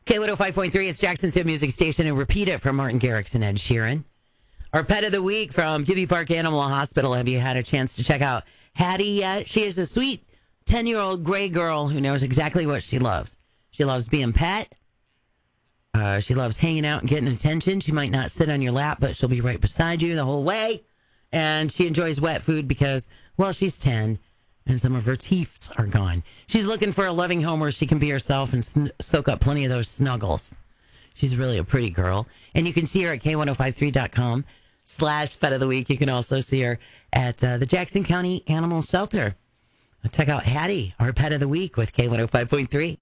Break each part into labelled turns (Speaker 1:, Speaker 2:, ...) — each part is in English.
Speaker 1: K105.3, it's Jackson's hit music station, and repeat it from Martin Garrix and Ed Sheeran. Our pet of the week from Gibby Park Animal Hospital. Have you had a chance to check out Hattie yet? She is a sweet 10-year-old gray girl who knows exactly what she loves. She loves being pet. She loves hanging out and getting attention. She might not sit on your lap, but she'll be right beside you the whole way. And she enjoys wet food because, well, she's 10 and some of her teeth are gone. She's looking for a loving home where she can be herself and soak up plenty of those snuggles. She's really a pretty girl. And you can see her at K1053.com/pet of the week. You can also see her at the Jackson County Animal Shelter. Check out Hattie, our pet of the week with K105.3.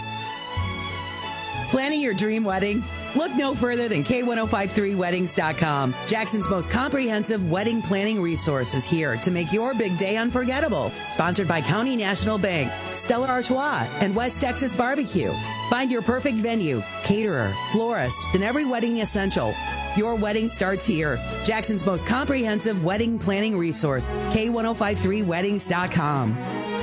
Speaker 1: Planning your dream wedding? Look no further than K1053weddings.com. Jackson's most comprehensive wedding planning resource is here to make your big day unforgettable. Sponsored by County National Bank, Stella Artois, and West Texas Barbecue. Find your perfect venue, caterer, florist, and every wedding essential. Your wedding starts here. Jackson's most comprehensive wedding planning resource, K1053weddings.com.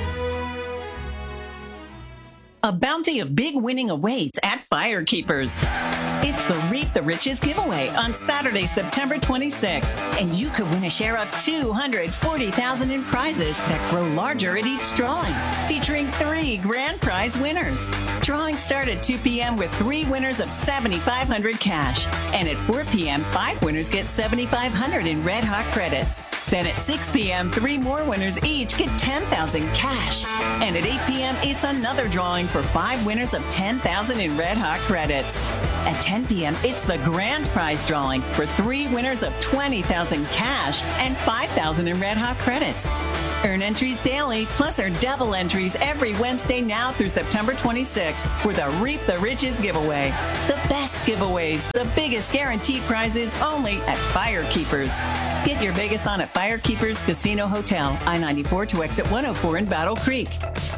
Speaker 2: A bounty of big winning awaits at Firekeepers. It's the Reap the Riches giveaway on Saturday, September 26th. And you could win a share of $240,000 in prizes that grow larger at each drawing, featuring 3 grand prize winners. Drawings start at 2 p.m. with 3 winners of $7,500 cash. And at 4 p.m., 5 winners get $7,500 in Red Hot credits. Then at 6 p.m., 3 more winners each get $10,000 cash. And at 8 p.m., it's another drawing for 5 winners of $10,000 in Red Hot credits. At 10 p.m., it's the grand prize drawing for 3 winners of $20,000 cash and $5,000 in Red Hot credits. Earn entries daily, plus earn double entries every Wednesday now through September 26th for the Reap the Riches giveaway. The best giveaways, the biggest guaranteed prizes only at Firekeepers. Get your Vegas on at Firekeepers Casino Hotel, I-94 to exit 104 in Battle Creek.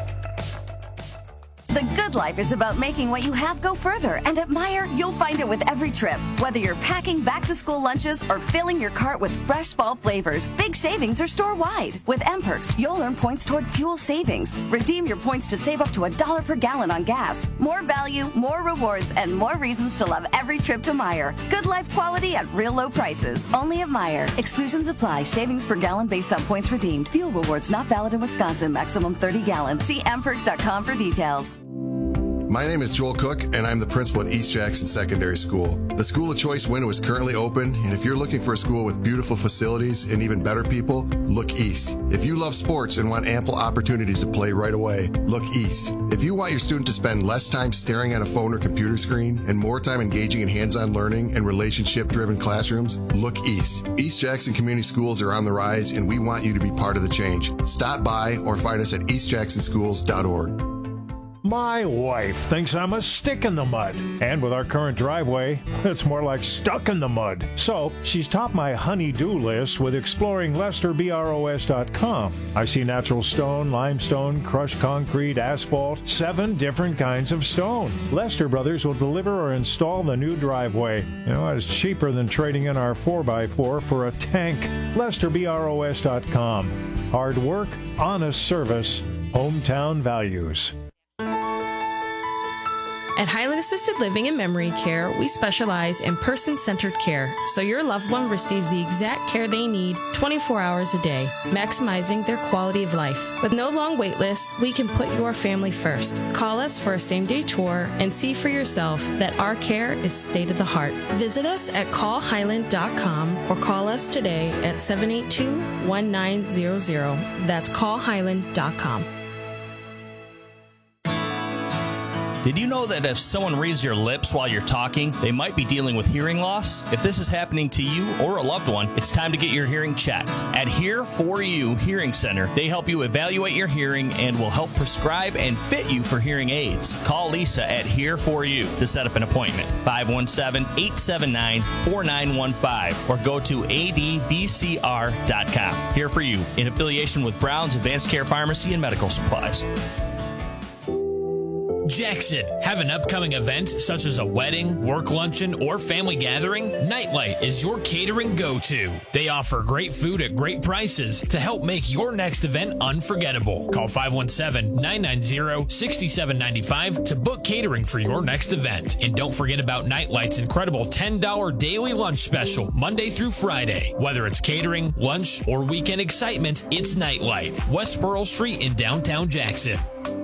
Speaker 3: The good life is about making what you have go further, and at Meijer, you'll find it with every trip. Whether you're packing back-to-school lunches or filling your cart with fresh fall flavors, big savings are store-wide. With M-Perks, you'll earn points toward fuel savings. Redeem your points to save up to $1 per gallon on gas. More value, more rewards, and more reasons to love every trip to Meijer. Good life quality at real low prices. Only at Meijer. Exclusions apply. Savings per gallon based on points redeemed. Fuel rewards not valid in Wisconsin. Maximum 30 gallons. See mperks.com for details.
Speaker 4: My name is Joel Cook, and I'm the principal at East Jackson Secondary School. The School of Choice window is currently open, and if you're looking for a school with beautiful facilities and even better people, look east. If you love sports and want ample opportunities to play right away, look east. If you want your student to spend less time staring at a phone or computer screen and more time engaging in hands-on learning and relationship-driven classrooms, look east. East Jackson Community Schools are on the rise, and we want you to be part of the change. Stop by or find us at eastjacksonschools.org.
Speaker 5: My wife thinks I'm a stick in the mud. And with our current driveway, it's more like stuck in the mud. So she's topped my honey-do list with exploring LesterBROS.com. I see natural stone, limestone, crushed concrete, asphalt, 7 different kinds of stone. Lester Brothers will deliver or install the new driveway. You know, it's cheaper than trading in our 4x4 for a tank. LesterBROS.com. Hard work, honest service, hometown values.
Speaker 6: At Highland Assisted Living and Memory Care, we specialize in person-centered care, so your loved one receives the exact care they need 24 hours a day, maximizing their quality of life. With no long wait lists, we can put your family first. Call us for a same-day tour and see for yourself that our care is state-of-the-art. Visit us at callhighland.com or call us today at 782-1900. That's callhighland.com.
Speaker 7: Did you know that if someone reads your lips while you're talking, they might be dealing with hearing loss? If this is happening to you or a loved one, it's time to get your hearing checked. At Here4U Hearing Center, they help you evaluate your hearing and will help prescribe and fit you for hearing aids. Call Lisa at Here4U to set up an appointment. 517-879-4915 or go to adbcr.com. Here4U, in affiliation with Brown's Advanced Care Pharmacy and Medical Supplies.
Speaker 8: Jackson, have an upcoming event such as a wedding, work luncheon, or family gathering? Nightlight is your catering go-to. They offer great food at great prices to help make your next event unforgettable. Call 517-990-6795 to book catering for your next event. And don't forget about Nightlight's incredible $10 daily lunch special, Monday through Friday. Whether it's catering, lunch, or weekend excitement, it's Nightlight, West Pearl Street in downtown Jackson.